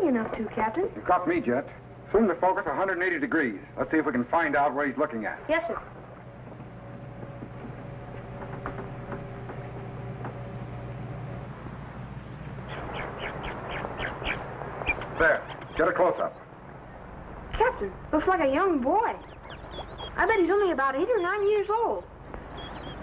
early enough to, Captain. You've got me, Jet. Swing the focus 180 degrees. Let's see if we can find out where he's looking at. Yes, sir. There. Get a close-up. Captain, looks like a young boy. I bet he's only about 8 or 9 years old.